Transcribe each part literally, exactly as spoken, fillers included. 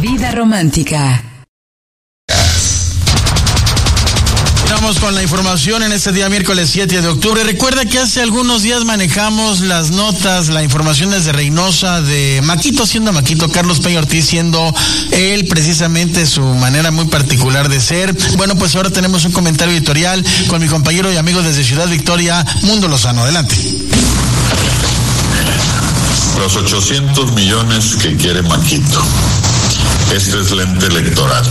Vida Romántica. Vamos con la información en este día miércoles siete de octubre. Recuerda que hace algunos días manejamos las notas, la información desde Reynosa de Maquito siendo Maquito, Carlos Peña Ortiz siendo él precisamente su manera muy particular de ser. Bueno, pues ahora tenemos un comentario editorial con mi compañero y amigo desde Ciudad Victoria, Mundo Lozano. Adelante. Los ochocientos millones que quiere Maquito. Este es lente electoral.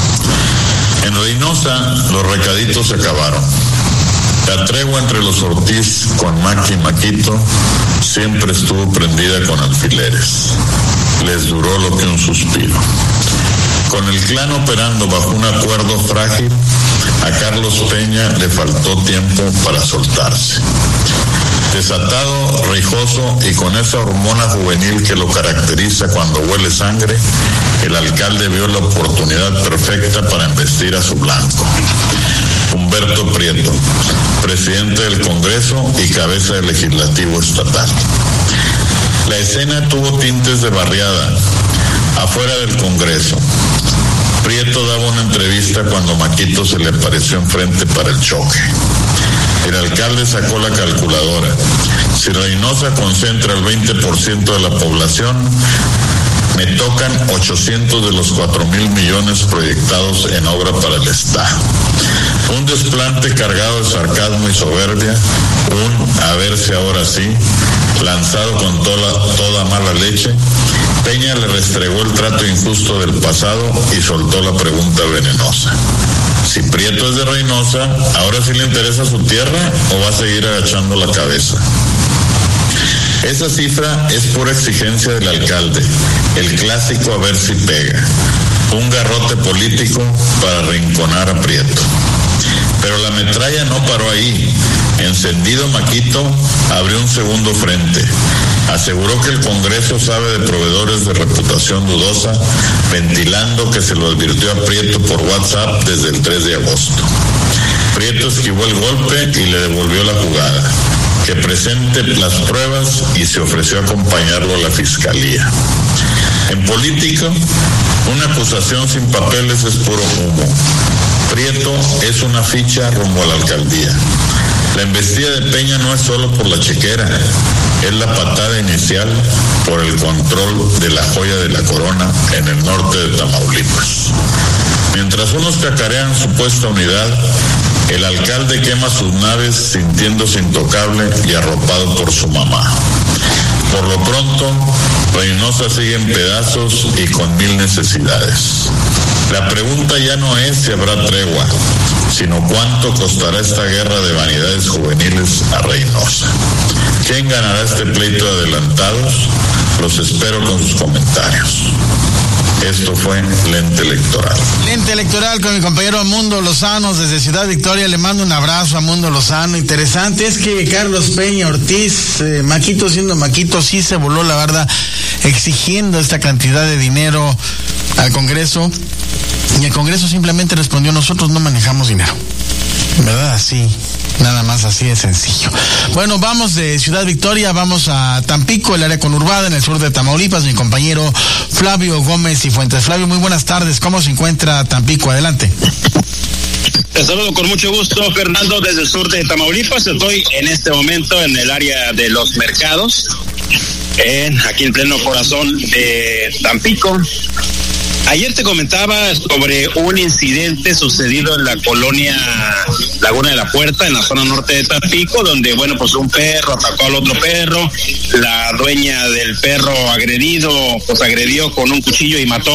En Reynosa los recaditos se acabaron. La tregua entre los Ortiz con Maqui y Maquito siempre estuvo prendida con alfileres. Les duró lo que un suspiro. Con el clan operando bajo un acuerdo frágil, a Carlos Peña le faltó tiempo para soltarse. Desatado, rijoso y con esa hormona juvenil que lo caracteriza cuando huele sangre, el alcalde vio la oportunidad perfecta para embestir a su blanco. Humberto Prieto, presidente del Congreso y cabeza del Legislativo Estatal. La escena tuvo tintes de barriada. Afuera del Congreso, Prieto daba una entrevista cuando Maquito se le apareció enfrente para el choque. El alcalde sacó la calculadora. Si Reynosa concentra el veinte por ciento de la población, me tocan ochocientos de los cuatro mil millones proyectados en obra para el Estado. Un desplante cargado de sarcasmo y soberbia, un a ver si ahora sí, lanzado con toda, toda mala leche. Peña le restregó el trato injusto del pasado y soltó la pregunta venenosa. Si Prieto es de Reynosa, ¿ahora sí le interesa su tierra o va a seguir agachando la cabeza? Esa cifra es pura exigencia del alcalde, el clásico a ver si pega, un garrote político para arrinconar a Prieto. Pero la metralla no paró ahí. Encendido Maquito abrió un segundo frente. Aseguró que el Congreso sabe de proveedores de reputación dudosa, ventilando que se lo advirtió a Prieto por WhatsApp desde el tres de agosto. Prieto esquivó el golpe y le devolvió la jugada. Que presente las pruebas y se ofreció a acompañarlo a la fiscalía. En política, una acusación sin papeles es puro humo. Prieto es una ficha rumbo a la alcaldía. La embestida de Peña no es solo por la chequera, es la patada inicial por el control de la joya de la corona en el norte de Tamaulipas. Mientras unos cacarean supuesta unidad, el alcalde quema sus naves sintiéndose intocable y arropado por su mamá. Por lo pronto, Reynosa sigue en pedazos y con mil necesidades. La pregunta ya no es si habrá tregua, sino cuánto costará esta guerra de vanidades juveniles a Reynosa. ¿Quién ganará este pleito de adelantados? Los espero con sus comentarios. Esto fue Lente Electoral. Lente Electoral con mi compañero Mundo Lozano desde Ciudad Victoria. Le mando un abrazo a Mundo Lozano. Interesante es que Carlos Peña Ortiz, eh, Maquito siendo Maquito, sí se voló la barda exigiendo esta cantidad de dinero al Congreso. Y el Congreso simplemente respondió: nosotros no manejamos dinero. ¿Verdad? Así. Nada más así de sencillo. Bueno, vamos de Ciudad Victoria, vamos a Tampico, el área conurbada en el sur de Tamaulipas. Mi compañero Flavio Gómez y Fuentes. Flavio, muy buenas tardes. ¿Cómo se encuentra Tampico? Adelante. Te saludo con mucho gusto, Fernando, desde el sur de Tamaulipas. Estoy en este momento en el área de los mercados, en, aquí en pleno corazón de Tampico. Ayer te comentaba sobre un incidente sucedido en la colonia Laguna de la Puerta, en la zona norte de Tampico, donde, bueno, pues un perro atacó al otro perro. La dueña del perro agredido, pues agredió con un cuchillo y mató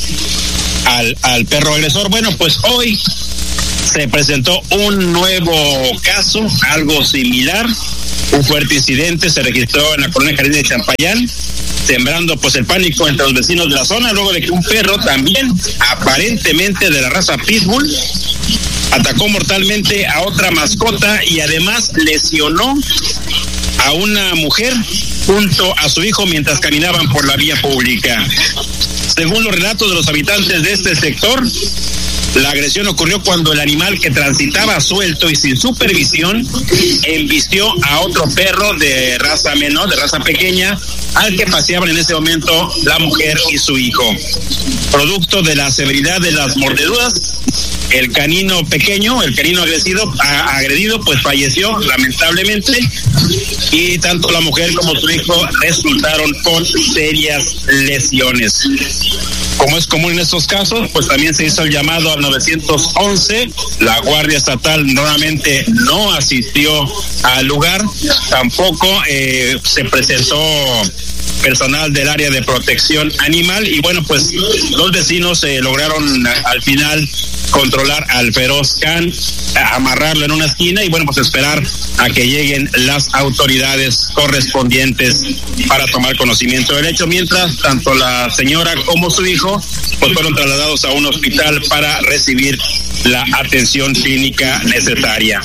al, al perro agresor. Bueno, pues hoy se presentó un nuevo caso, algo similar. Un fuerte incidente se registró en la colonia Jardín de Champayán, sembrando pues el pánico entre los vecinos de la zona, luego de que un perro también, aparentemente de la raza Pitbull, atacó mortalmente a otra mascota y además lesionó a una mujer junto a su hijo mientras caminaban por la vía pública. Según los relatos de los habitantes de este sector, La agresión ocurrió cuando el animal, que transitaba suelto y sin supervisión, embistió a otro perro de raza menor, de raza pequeña, al que paseaban en ese momento la mujer y su hijo. Producto de la severidad de las mordeduras, el canino pequeño, el canino agresivo, a, agredido, pues falleció lamentablemente, y tanto la mujer como su hijo resultaron con serias lesiones. Como es común en estos casos, pues también se hizo el llamado al nueve once. La Guardia Estatal nuevamente no asistió al lugar, tampoco eh, se presentó personal del área de protección animal, y bueno, pues los vecinos eh, lograron al final controlar al feroz can, amarrarlo en una esquina y bueno, pues esperar a que lleguen las autoridades correspondientes para tomar conocimiento del hecho, mientras tanto la señora como su hijo pues fueron trasladados a un hospital para recibir la atención clínica necesaria.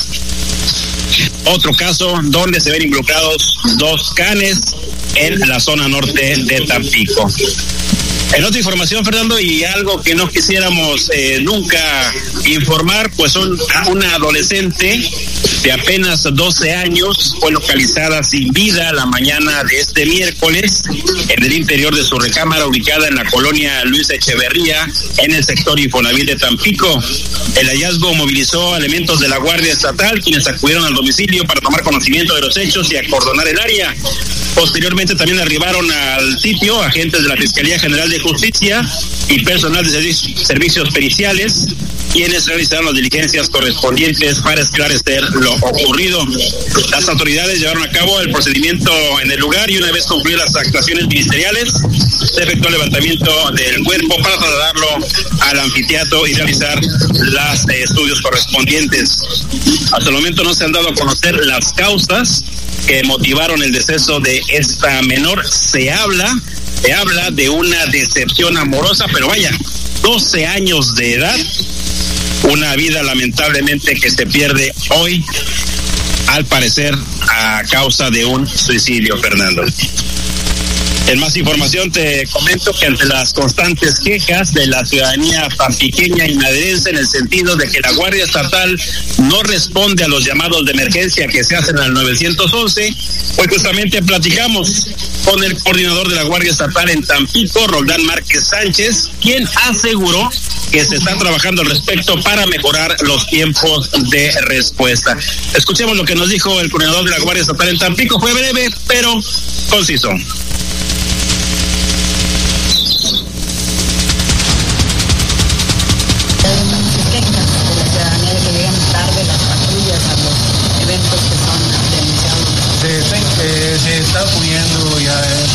Otro caso donde se ven involucrados dos canes en la zona norte de Tampico. En otra información, Fernando, y algo que no quisiéramos eh, nunca informar, pues son una adolescente de apenas doce años fue localizada sin vida la mañana de este miércoles en el interior de su recámara ubicada en la colonia Luis Echeverría, en el sector Infonavit de Tampico. El hallazgo movilizó elementos de la Guardia Estatal, quienes acudieron al domicilio para tomar conocimiento de los hechos y acordonar el área. Posteriormente también arribaron al sitio agentes de la Fiscalía General de Justicia y personal de servicios, servicios periciales, quienes realizaron las diligencias correspondientes para esclarecer lo ocurrido. Las autoridades llevaron a cabo el procedimiento en el lugar y una vez concluidas las actuaciones ministeriales, se efectuó el levantamiento del cuerpo para trasladarlo al anfiteatro y realizar los eh, estudios correspondientes. Hasta el momento no se han dado a conocer las causas que motivaron el deceso de esta menor. Se habla, se habla de una decepción amorosa, pero vaya, doce años de edad, una vida lamentablemente que se pierde hoy, al parecer a causa de un suicidio, Fernando. En más información te comento que ante las constantes quejas de la ciudadanía tampiqueña y maderense en el sentido de que la Guardia Estatal no responde a los llamados de emergencia que se hacen al nueve once, pues justamente platicamos con el coordinador de la Guardia Estatal en Tampico, Roldán Márquez Sánchez, quien aseguró que se está trabajando al respecto para mejorar los tiempos de respuesta. Escuchemos lo que nos dijo el coordinador de la Guardia Estatal en Tampico. Fue breve, pero conciso. Se está poniendo ya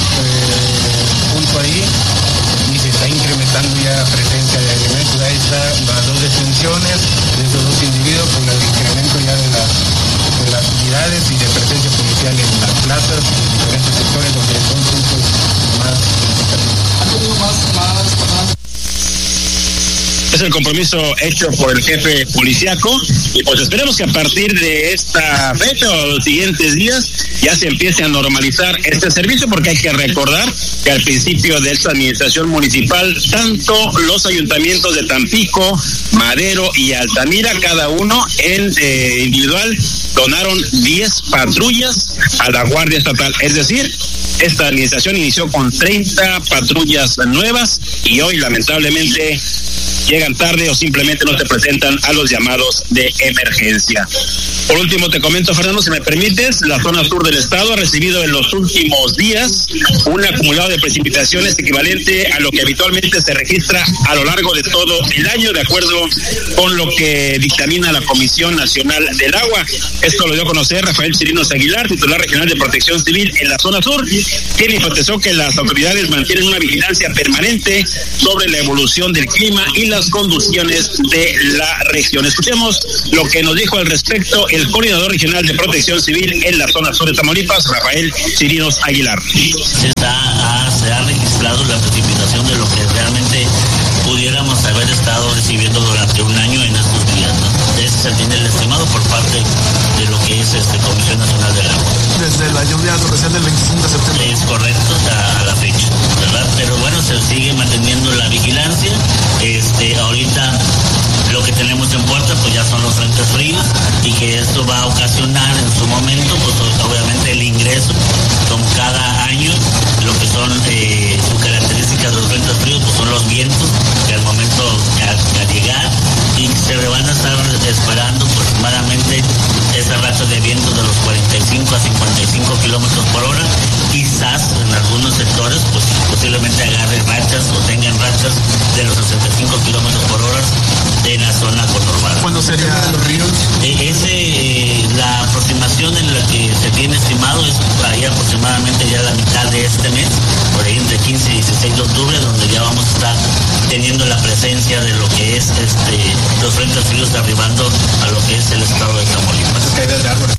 eh, punto ahí y se está incrementando ya la presencia de elementos. Ahí están las dos detenciones de estos dos individuos con el incremento ya de las, de las unidades y de presencia policial en las plazas, en diferentes sectores donde son puntos más significativos. ¿Han tenido más, más, más? Es el compromiso hecho por el jefe policiaco y pues esperemos que a partir de esta fecha o los siguientes días ya se empiece a normalizar este servicio, porque hay que recordar que al principio de esta administración municipal tanto los ayuntamientos de Tampico, Madero y Altamira, cada uno en eh, individual, donaron diez patrullas a la Guardia Estatal, es decir, esta administración inició con treinta patrullas nuevas y hoy lamentablemente llegan tarde o simplemente no se presentan a los llamados de emergencia. Por último, te comento, Fernando, si me permites, la zona sur del estado ha recibido en los últimos días un acumulado de precipitaciones equivalente a lo que habitualmente se registra a lo largo de todo el año, de acuerdo con lo que dictamina la Comisión Nacional del Agua. Esto lo dio a conocer Rafael Chirinos Aguilar, titular regional de Protección Civil en la zona sur, quien enfatizó que las autoridades mantienen una vigilancia permanente sobre la evolución del clima y las condiciones de la región. Escuchemos lo que nos dijo al respecto el coordinador regional de Protección Civil en la zona sur de Tamaulipas, Rafael Chirinos Aguilar. Se, está, ha, se ha registrado la precipitación de lo que realmente pudiéramos haber estado recibiendo durante un año en estos días, ¿no? Ese se tiene el estimado por parte de lo que es este Comisión Nacional del Agua. Desde la lluvia torrencial del veinticinco de septiembre. Es correcto, a, a la fecha, ¿verdad? Pero bueno, se sigue manteniendo la vigilancia. Este, ahorita va a ocasionar en su momento, pues obviamente el ingreso, como cada año, lo que son eh, sus características de los frentes fríos, pues son los vientos, que al momento a, a llegar, y se van a estar esperando aproximadamente esas rachas de viento de los cuarenta y cinco a cincuenta y cinco kilómetros por hora. Quizás en algunos sectores pues posiblemente agarren rachas o tengan rachas de los sesenta y cinco kilómetros por hora en la zona conurbada. ¿Cuándo sería los ríos? Eh, ese, eh, la aproximación en la que se tiene estimado es ahí aproximadamente ya la mitad de este mes, por ahí entre quince y dieciséis de octubre, donde ya vamos a estar teniendo la presencia de lo que es este los frentes fríos arribando a lo que es el estado de Tamaulipas.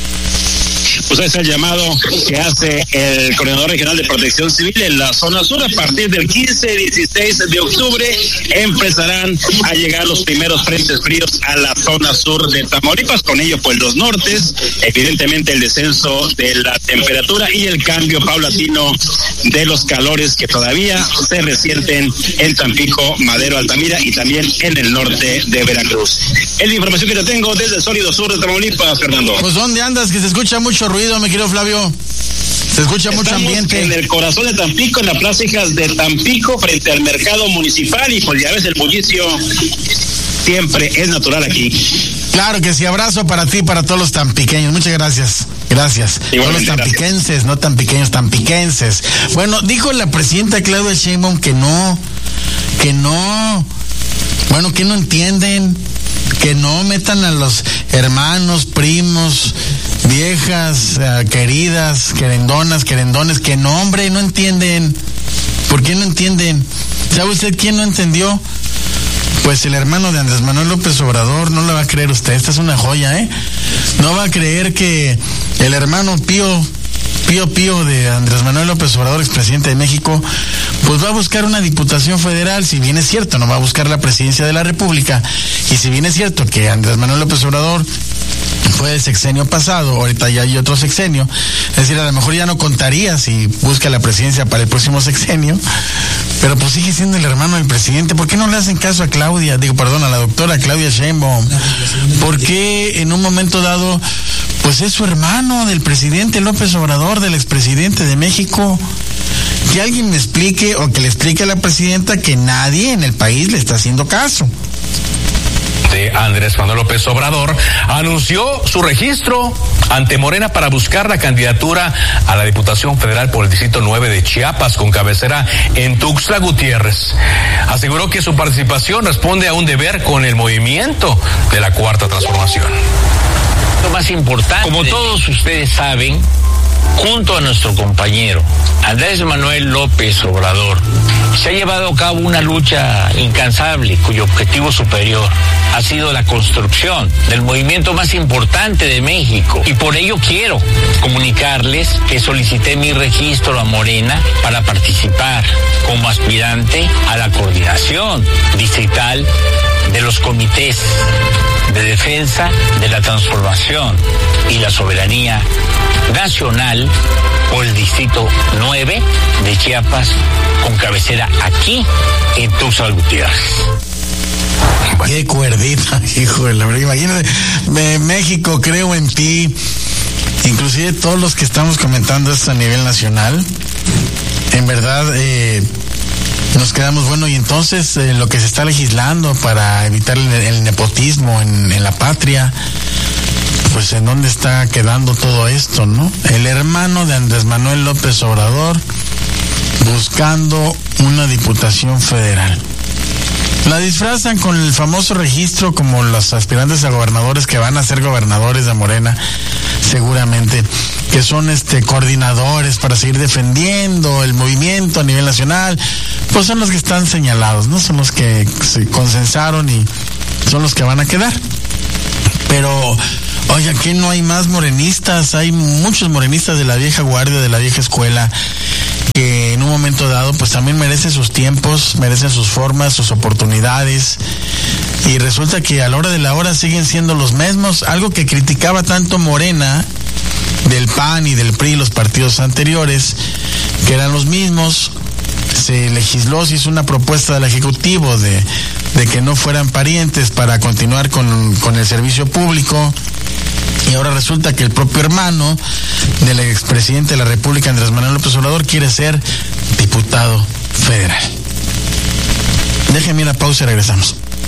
Pues es el llamado que hace el Coordinador Regional de Protección Civil en la zona sur. A partir del quince y dieciséis de octubre empezarán a llegar los primeros frentes fríos a la zona sur de Tamaulipas. Con ello, pues los nortes, evidentemente el descenso de la temperatura y el cambio paulatino de los calores que todavía se resienten en Tampico, Madero, Altamira y también en el norte de Veracruz. Es la información que te tengo desde el sólido sur de Tamaulipas, Fernando. Pues ¿dónde andas? Que se escucha mucho ruido, mi querido Flavio. Se escucha Estamos mucho ambiente. En el corazón de Tampico, en la Plaza Hijas de Tampico, frente al mercado municipal, y pues ya ves, el bullicio siempre es natural aquí. Claro que sí, abrazo para ti y para todos los tampiqueños. Muchas gracias. Gracias. Todos los tampiquenses, gracias. No tampiqueños, tampiquenses. Bueno, dijo la presidenta Claudia Sheinbaum que no, que no, bueno, que no entienden, que no metan a los hermanos, primos, viejas, uh, queridas, querendonas, querendones, que no, hombre, no entienden. ¿Por qué no entienden? ¿Sabe usted quién no entendió? Pues el hermano de Andrés Manuel López Obrador. No le va a creer usted, esta es una joya, ¿eh? No va a creer que el hermano Pío, Pío Pío de Andrés Manuel López Obrador, expresidente de México, pues va a buscar una diputación federal. Si bien es cierto, no va a buscar la presidencia de la República, y si bien es cierto que Andrés Manuel López Obrador fue el sexenio pasado, ahorita ya hay otro sexenio, es decir, a lo mejor ya no contaría si busca la presidencia para el próximo sexenio, pero pues sigue siendo el hermano del presidente. ¿Por qué no le hacen caso a Claudia, digo, perdón, a la doctora Claudia Sheinbaum? ¿Por qué en un momento dado, pues es su hermano del presidente López Obrador, del expresidente de México? Que alguien me explique, o que le explique a la presidenta que nadie en el país le está haciendo caso. Andrés Manuel López Obrador anunció su registro ante Morena para buscar la candidatura a la Diputación Federal por el Distrito nueve de Chiapas, con cabecera en Tuxtla Gutiérrez. Aseguró que su participación responde a un deber con el movimiento de la Cuarta Transformación. Lo más importante, como todos ustedes saben, junto a nuestro compañero Andrés Manuel López Obrador, se ha llevado a cabo una lucha incansable cuyo objetivo superior ha sido la construcción del movimiento más importante de México. Y por ello quiero comunicarles que solicité mi registro a Morena para participar como aspirante a la coordinación distrital de los comités de defensa de la transformación y la soberanía nacional por el Distrito nueve de Chiapas, con cabecera aquí en Tuxtla Gutiérrez. Qué cuerdita, hijo de la verdad. Imagínate, me, México, creo en ti. Inclusive todos los que estamos comentando esto a nivel nacional, en verdad eh, nos quedamos, bueno, y entonces eh, lo que se está legislando para evitar el, el nepotismo en, en la patria, pues en dónde está quedando todo esto, ¿no? El hermano de Andrés Manuel López Obrador buscando una diputación federal. La disfrazan con el famoso registro, como los aspirantes a gobernadores que van a ser gobernadores de Morena, seguramente, que son este coordinadores para seguir defendiendo el movimiento a nivel nacional. Pues son los que están señalados, ¿no? Son los que se consensaron y son los que van a quedar. Pero, oye, aquí no hay más morenistas, hay muchos morenistas de la vieja guardia, de la vieja escuela, que en un momento dado pues también merecen sus tiempos, merecen sus formas, sus oportunidades, y resulta que a la hora de la hora siguen siendo los mismos. Algo que criticaba tanto Morena del P A N y del P R I, los partidos anteriores, que eran los mismos. Se legisló, se hizo una propuesta del Ejecutivo de, de que no fueran parientes para continuar con, con el servicio público, Y ahora resulta que el propio hermano del expresidente de la República, Andrés Manuel López Obrador, quiere ser diputado federal. Déjenme ir a pausa y regresamos.